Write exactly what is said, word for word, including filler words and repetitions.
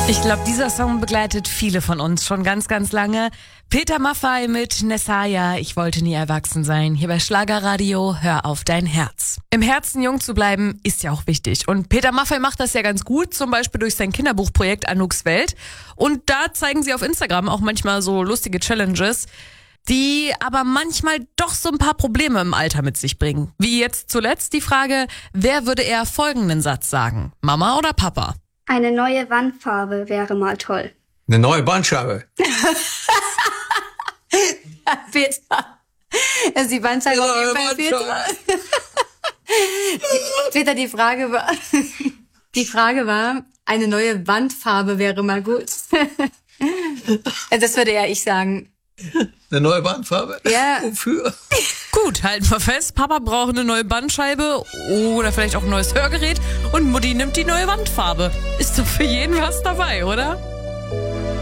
Ich glaube, dieser Song begleitet viele von uns schon ganz, ganz lange. Peter Maffay mit Nessaya, ich wollte nie erwachsen sein. Hier bei Schlagerradio, hör auf dein Herz. Im Herzen jung zu bleiben, ist ja auch wichtig. Und Peter Maffay macht das ja ganz gut, zum Beispiel durch sein Kinderbuchprojekt Anouks Welt. Und da zeigen sie auf Instagram auch manchmal so lustige Challenges, die aber manchmal doch so ein paar Probleme im Alter mit sich bringen. Wie jetzt zuletzt die Frage, wer würde eher folgenden Satz sagen? Mama oder Papa? Eine neue Wandfarbe wäre mal toll. Eine neue Bandscheibe. Peter. Das ist die Bandscheibe auf jeden Fall, Peter. Peter, die Frage war, die Frage war, eine neue Wandfarbe wäre mal gut. Das würde ja ich sagen. Eine neue Bandfarbe? Ja. Wofür? Gut, halten wir fest, Papa braucht eine neue Bandscheibe oder vielleicht auch ein neues Hörgerät und Mutti nimmt die neue Wandfarbe. Ist doch für jeden was dabei, oder?